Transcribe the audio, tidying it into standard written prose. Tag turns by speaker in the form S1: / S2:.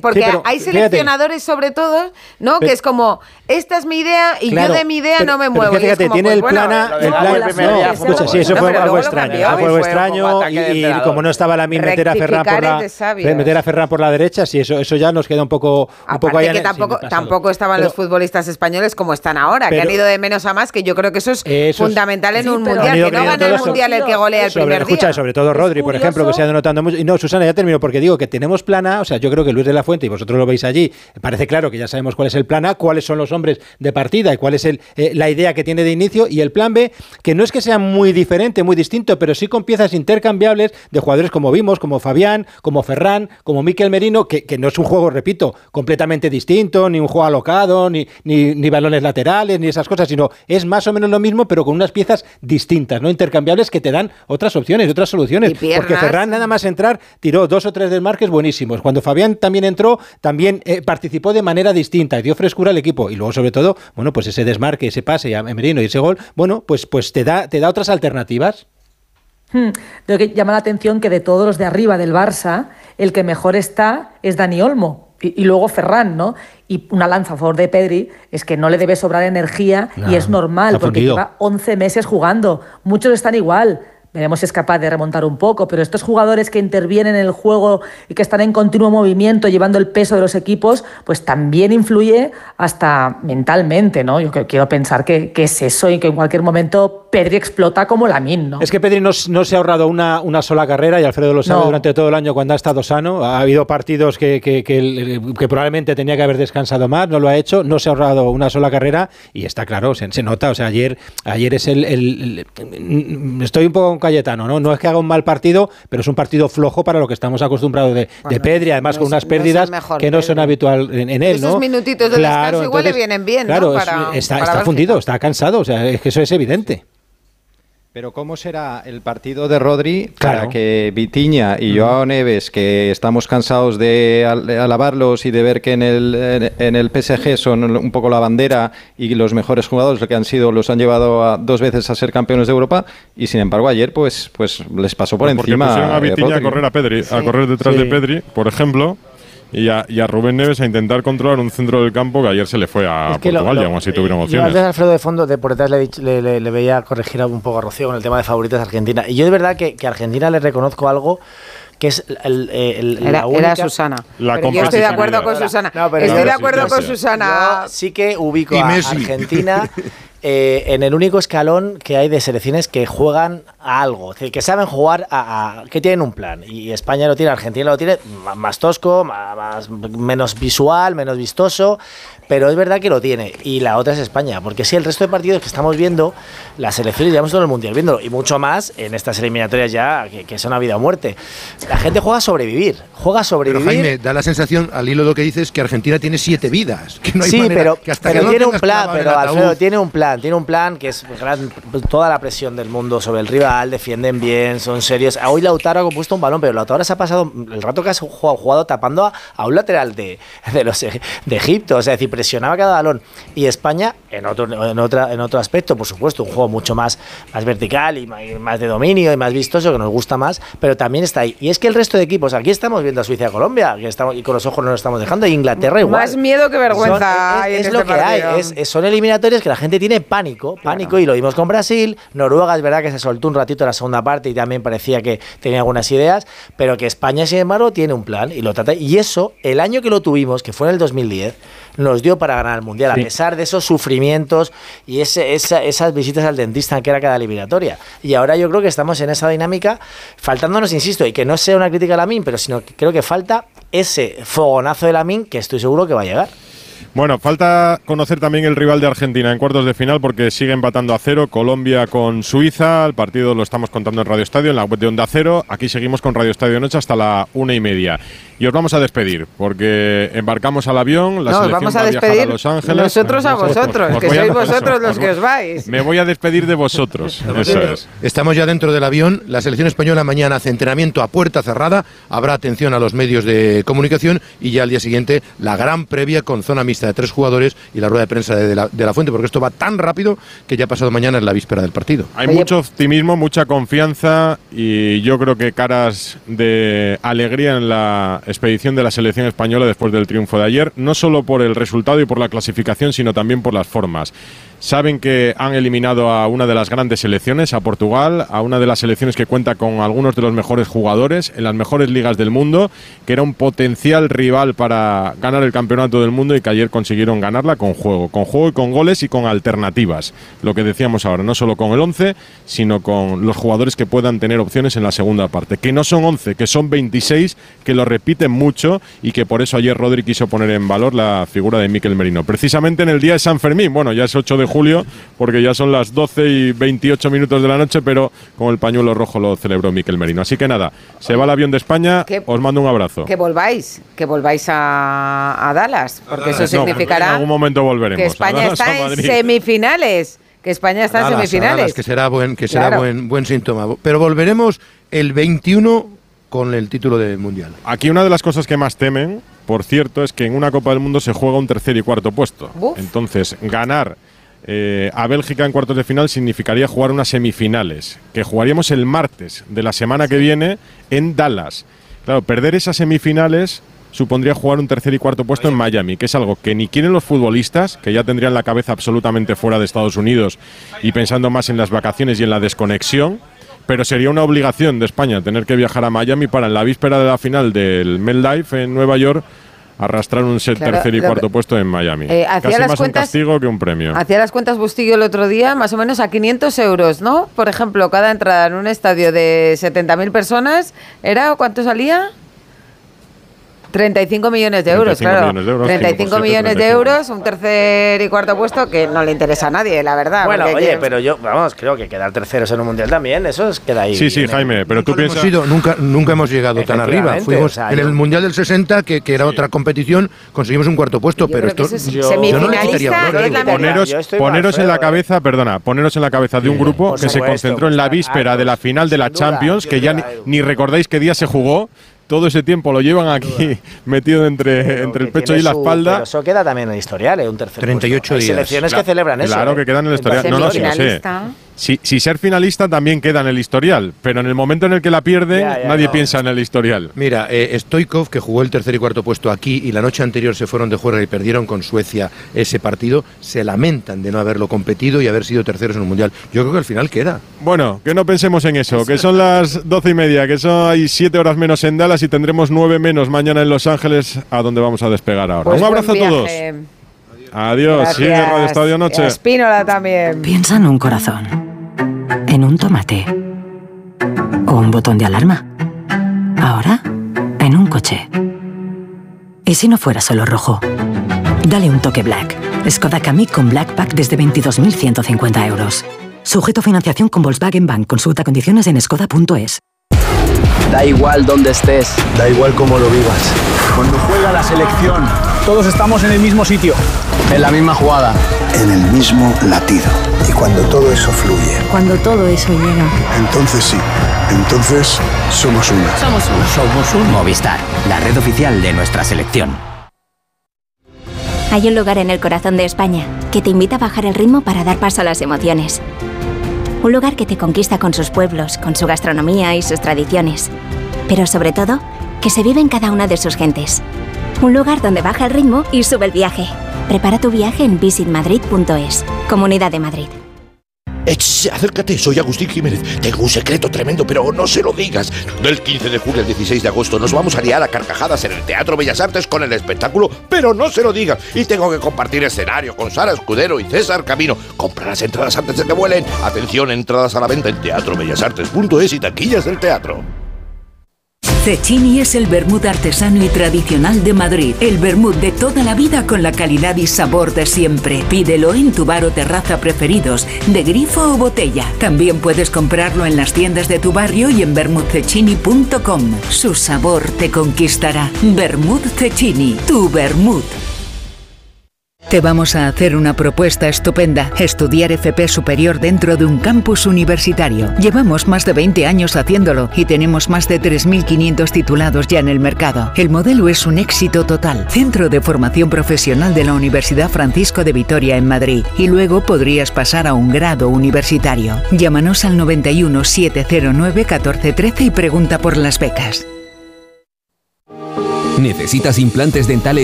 S1: porque hay seleccionadores sobre todo, ¿no? Que es como, esta es mi idea y yo de mi idea no me muevo.
S2: Pero fíjate, tiene el plan. Sí, eso fue algo extraño. Fue algo extraño y como no estaba Lamine, meter a Ferran por la derecha, sí, eso ya nos queda un poco
S1: ahí. Que tampoco estaban los futbolistas españoles como están ahora, que han ido de menos a más, que yo creo que eso es fundamental en un mundial, que no gana el mundial el que golea el primer día.
S2: Escucha, sobre todo Rodri, por ejemplo, que se ha denotado mucho. Y no, Susana, ya termino, porque digo que tenemos plan A, o sea, yo creo que Luis de la Fuente, y vosotros lo veis allí, parece claro que ya sabemos cuál es el plan A, cuáles son los hombres de partida y cuál es la idea que tiene de inicio, y el plan B, que no es que sea muy diferente, muy distinto, pero sí con piezas intercambiables de jugadores como vimos, como Fabián, como Ferran, como Mikel Merino, que no es un juego, repito, completamente distinto, ni un juego alocado, ni balones laterales, ni esas cosas, sino es más o menos lo mismo, pero con unas piezas distintas, no intercambiables, que te dan otras opciones, otras soluciones. Porque Ferran, nada más entrar, tiró 2 o 3 desmarques buenísimos. Cuando Fabián también entró, también participó de manera distinta, dio frescura al equipo. Y luego, sobre todo, bueno, pues ese desmarque, ese pase a Merino y ese gol, bueno, pues te da otras alternativas.
S3: Lo que llama la atención que de todos los de arriba del Barça, el que mejor está es Dani Olmo. Y luego Ferran, ¿no? Y una lanza a favor de Pedri es que no le debe sobrar energía y es normal, porque lleva 11 meses jugando. Muchos están igual. Veremos si es capaz de remontar un poco, pero estos jugadores que intervienen en el juego y que están en continuo movimiento, llevando el peso de los equipos, pues también influye hasta mentalmente, ¿no? Yo quiero pensar que es eso y que en cualquier momento Pedri explota como Lamine, ¿no?
S2: Es que Pedri no se ha ahorrado una sola carrera, y Alfredo lo sabe, durante todo el año cuando ha estado sano. Ha habido partidos que probablemente tenía que haber descansado más, no lo ha hecho, no se ha ahorrado una sola carrera y está claro, se nota. O sea, ayer es estoy un poco Cayetano, ¿no? No es que haga un mal partido, pero es un partido flojo para lo que estamos acostumbrados de Pedri, además con unas pérdidas que no son habitual en él, ¿no?
S1: Esos minutitos de descanso igual le vienen bien,
S2: claro,
S1: ¿no?
S2: Está fundido, está cansado, o sea, es que eso es evidente.
S4: Pero ¿cómo será el partido de Rodri para que Vitinha y Joao Neves, que estamos cansados de alabarlos y de ver que en el PSG son un poco la bandera y los mejores jugadores que han sido, los han llevado 2 veces a ser campeones de Europa, y sin embargo ayer pues les pasó por encima?
S5: Porque pusieron a Vitinha a correr a Pedri, a correr detrás de Pedri, por ejemplo. Y a Rubén Neves a intentar controlar un centro del campo que ayer se le fue a Portugal, y aún así tuvieron opciones.
S6: Yo antes de Alfredo de fondo, por detrás le veía corregir un poco a Rocío con el tema de favoritos de Argentina. Y yo de verdad que a Argentina le reconozco algo, que es la única...
S1: Era Susana. Pero yo estoy de acuerdo con Susana. Estoy de acuerdo con Susana.
S6: Yo sí que ubico a Argentina en el único escalón que hay de selecciones que juegan a algo, es decir, que saben jugar que tienen un plan, y España lo tiene, Argentina lo tiene más tosco, menos visual, menos vistoso, pero es verdad que lo tiene. Y la otra es España, porque sí, el resto de partidos que estamos viendo, las selecciones, llevamos todo el mundial viéndolo, y mucho más en estas eliminatorias ya que son a vida o muerte. La gente juega a sobrevivir. Pero
S7: Jaime, da la sensación, al hilo de lo que dices, que Argentina tiene 7 vidas. Que no hay manera,
S6: pero
S7: no
S6: tiene un plan, Alfredo, tiene un plan que es toda la presión del mundo sobre el rival, defienden bien, son serios. Hoy Lautaro ha compuesto un balón, pero Lautaro se ha pasado el rato que ha jugado tapando a un lateral de Egipto, o sea, es decir, presionaba cada balón. Y España, en otro aspecto, por supuesto, un juego mucho más vertical y más de dominio y más vistoso, que nos gusta más, pero también está ahí. Y es que el resto de equipos, aquí estamos viendo a Suiza y a Colombia, y con los ojos no nos estamos dejando, y Inglaterra igual.
S1: Más miedo que vergüenza.
S6: Es lo que hay, son eliminatorias que la gente tiene pánico, y lo vimos con Brasil. Noruega es verdad que se soltó un ratito en la segunda parte y también parecía que tenía algunas ideas, pero que España, sin embargo, tiene un plan y lo trata. Y eso, el año que lo tuvimos, que fue en el 2010, nos dio para ganar el Mundial, a pesar de esos sufrimientos y esas visitas al dentista que era cada eliminatoria. Y ahora yo creo que estamos en esa dinámica, faltándonos, insisto, y que no sea una crítica a Lamine, pero sino que creo que falta ese fogonazo de Lamine, que estoy seguro que va a llegar.
S5: Bueno, falta conocer también el rival de Argentina en cuartos de final, porque sigue empatando a 0 Colombia con Suiza. El partido lo estamos contando en Radio Estadio, en la web de Onda Cero. Aquí seguimos con Radio Estadio Noche hasta la 1:30. Y os vamos a despedir, porque embarcamos al avión, la selección
S1: vamos a
S5: va a viajar a Los Ángeles.
S1: Nosotros a vosotros, que sois vosotros los que os vais.
S5: Me voy a despedir de vosotros. Eso es.
S7: Estamos ya dentro del avión. La selección española mañana hace entrenamiento a puerta cerrada. Habrá atención a los medios de comunicación y ya al día siguiente la gran previa con zona mixta. lista de 3 jugadores y la rueda de prensa de la Fuente, porque esto va tan rápido que ya pasado mañana es la víspera del partido.
S5: Hay mucho optimismo, mucha confianza y yo creo que caras de alegría en la expedición de la selección española después del triunfo de ayer, no solo por el resultado y por la clasificación, sino también por las formas. Saben que han eliminado a una de las grandes selecciones, a Portugal, a una de las selecciones que cuenta con algunos de los mejores jugadores en las mejores ligas del mundo, que era un potencial rival para ganar el campeonato del mundo y que ayer consiguieron ganarla con juego y con goles y con alternativas. Lo que decíamos ahora, no solo con el 11, sino con los jugadores que puedan tener opciones en la segunda parte. Que no son 11, que son 26, que lo repiten mucho y que por eso ayer Rodri quiso poner en valor la figura de Mikel Merino. Precisamente en el día de San Fermín, bueno, ya es 8 de julio, porque ya son las 12 y 28 minutos de la noche, pero con el pañuelo rojo lo celebró Mikel Merino. Así que nada, se va el avión de España, os mando un abrazo.
S1: Que volváis a Dallas, porque eso significará
S5: en algún momento volveremos.
S1: Que España está en semifinales. Que España está en semifinales.
S7: Dallas, que será buen síntoma. Pero volveremos el 21 con el título del Mundial.
S5: Aquí una de las cosas que más temen, por cierto, es que en una Copa del Mundo se juega un tercer y cuarto puesto.
S1: Uf.
S5: Entonces, ganar a Bélgica en cuartos de final significaría jugar unas semifinales, que jugaríamos el martes de la semana que viene en Dallas. Claro, perder esas semifinales supondría jugar un tercer y cuarto puesto en Miami, que es algo que ni quieren los futbolistas, que ya tendrían la cabeza absolutamente fuera de Estados Unidos y pensando más en las vacaciones y en la desconexión, pero sería una obligación de España tener que viajar a Miami para en la víspera de la final del MetLife en Nueva York arrastrar un tercer y cuarto puesto en Miami. Casi más un castigo que un premio.
S1: Hacía las cuentas Bustillo el otro día, más o menos a 500 euros, ¿no? Por ejemplo, cada entrada en un estadio de 70.000 personas, ¿cuánto salía? 35 millones de euros, claro. 35 millones de euros, un tercer y cuarto puesto que no le interesa a nadie, la verdad.
S6: Bueno, oye, pero yo, creo que quedar terceros en un mundial también, eso queda ahí.
S5: Sí, Jaime, pero tú piensas...
S7: Nunca hemos llegado tan arriba. Fuimos en el mundial del 60, que era otra competición, conseguimos un cuarto puesto, pero esto...
S1: Yo no le quitaría valor.
S5: Poneros en la cabeza, poneros en la cabeza de un grupo que se concentró en la víspera de la final de la Champions, que ya ni recordáis qué día se jugó. Todo ese tiempo lo llevan aquí metido entre el pecho y la espalda.
S6: Pero eso queda también en el historial, un tercer
S7: 38
S6: puesto. Hay
S7: días.
S6: Selecciones que celebran eso.
S5: Claro que queda en el historial. No, sí lo sé. Si ser finalista también queda en el historial, pero en el momento en el que la pierde, nadie piensa en el historial.
S7: Mira, Stoichkov, que jugó el tercer y cuarto puesto aquí y la noche anterior se fueron de juerga y perdieron con Suecia ese partido, se lamentan de no haberlo competido y haber sido terceros en un mundial. Yo creo que al final queda.
S5: Bueno, que no pensemos en eso, que son las 12:30, que hay 7 horas menos en Dallas y tendremos 9 menos mañana en Los Ángeles, a donde vamos a despegar ahora.
S1: Pues
S5: un abrazo a todos. Adiós,
S1: gracias.
S5: Sigue Radio Estadio Noche.
S1: Espínola también.
S8: Piensa en un corazón, en un tomate o un botón de alarma. Ahora, en un coche. ¿Y si no fuera solo rojo? Dale un toque Black. Skoda Kamiq con Black Pack desde 22.150 euros. Sujeto a financiación con Volkswagen Bank. Consulta condiciones en skoda.es.
S9: Da igual dónde estés,
S10: da igual cómo lo vivas.
S11: Cuando juega la selección, todos estamos en el mismo sitio,
S9: en la misma jugada,
S10: en el mismo latido. Y cuando todo eso fluye,
S12: cuando todo eso llega,
S10: entonces sí, entonces somos uno.
S8: Somos uno. Movistar, la red oficial de nuestra selección.
S12: Hay un lugar en el corazón de España que te invita a bajar el ritmo para dar paso a las emociones. Un lugar que te conquista con sus pueblos, con su gastronomía y sus tradiciones. Pero sobre todo, que se vive en cada una de sus gentes. Un lugar donde baja el ritmo y sube el viaje. Prepara tu viaje en visitmadrid.es. Comunidad de Madrid.
S13: Acércate, soy Agustín Jiménez. Tengo un secreto tremendo, pero no se lo digas. Del 15 de julio al 16 de agosto nos vamos a liar a carcajadas en el Teatro Bellas Artes con el espectáculo, pero no se lo digas. Y tengo que compartir escenario con Sara Escudero y César Camino. Compra las entradas antes de que vuelen. Atención, entradas a la venta en teatrobellasartes.es y taquillas del teatro.
S14: Cecchini es el vermut artesano y tradicional de Madrid. El vermut de toda la vida con la calidad y sabor de siempre. Pídelo en tu bar o terraza preferidos, de grifo o botella. También puedes comprarlo en las tiendas de tu barrio y en vermutcecchini.com. Su sabor te conquistará. Vermut Cecchini, tu vermut. Te vamos a hacer una propuesta estupenda, estudiar FP superior dentro de un campus universitario. Llevamos más de 20 años haciéndolo y tenemos más de 3.500 titulados ya en el mercado. El modelo es un éxito total. Centro de Formación Profesional de la Universidad Francisco de Vitoria en Madrid. Y luego podrías pasar a un grado universitario. Llámanos al 91 709 1413 y pregunta por las becas.
S15: ¿Necesitas implantes dentales